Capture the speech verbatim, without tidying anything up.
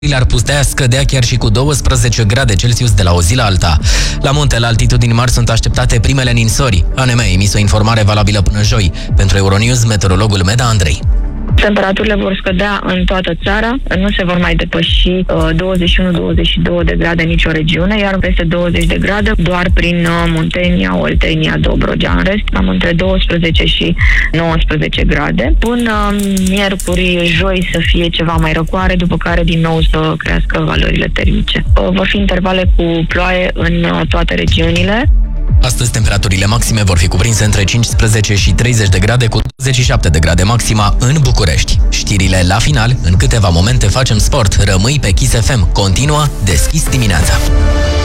ar putea scădea chiar și cu douăsprezece grade Celsius de la o zi la alta. La munte, la altitudini mari, sunt așteptate primele ninsori. A N M a emis o informare valabilă până joi. Pentru Euronews, meteorologul Meda Andrei. Temperaturile vor scădea în toată țara, nu se vor mai depăși uh, douăzeci și unu douăzeci și doi de grade în nicio regiune, iar peste douăzeci de grade doar prin uh, Muntenia, Oltenia, Dobrogea. În rest, am între douăsprezece și nouăsprezece grade. Până miercuri, joi să fie ceva mai răcoare, după care din nou să crească valorile termice. Uh, vor fi intervale cu ploaie în uh, toate regiunile. Astăzi, temperaturile maxime vor fi cuprinse între cincisprezece și treizeci de grade, cu douăzeci și șapte de grade maxima în București. Știrile la final, în câteva momente facem sport. Rămâi pe Kiss F M. Continuă Deschis dimineața.